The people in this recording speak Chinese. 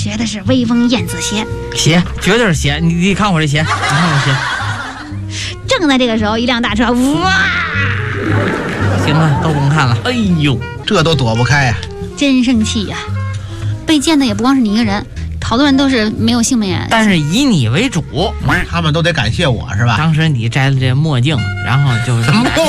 学的是威风燕子鞋， 鞋绝对是鞋。你看我这鞋，你看我鞋。 正在这个时候，一辆大车哇！ 行了，都甭看了。哎呦， 这都躲不开呀！ 真生气呀！被溅的也不光是你一个人，好多人都是没有幸免。 但是以你为主， 他们都得感谢我是吧？ 当时你摘了这墨镜，然后就是